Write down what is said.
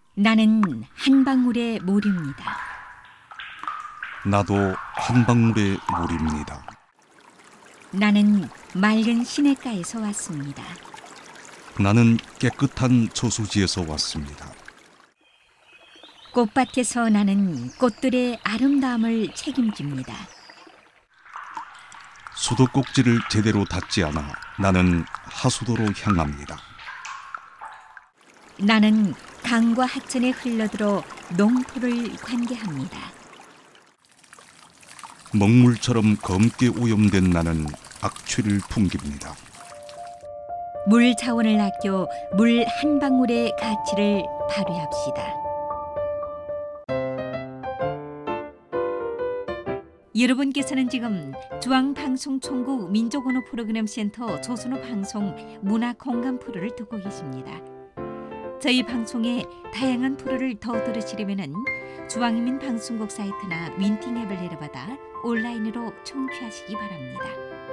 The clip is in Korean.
나는 한 방울의 물입니다. 나도 한 방울의 물입니다. 나는 맑은 시냇가에서 왔습니다. 나는 깨끗한 저수지에서 왔습니다. 꽃밭에서 나는 꽃들의 아름다움을 책임집니다. 수도꼭지를 제대로 닫지 않아 나는 하수도로 향합니다. 나는 강과 하천에 흘러들어 농토를 관계합니다. 먹물처럼 검게 오염된 나는 악취를 풍깁니다. 물 자원을 아껴 물 한 방울의 가치를 발휘합시다. 여러분께서는 지금 중앙방송총국 민족언어 프로그램 센터 조선어 방송 문화 공감 프로를 듣고 계십니다. 저희 방송의 다양한 프로를 더 들으시려면 중앙인민 방송국 사이트나 윈팅 앱을 내려받아 온라인으로 청취하시기 바랍니다.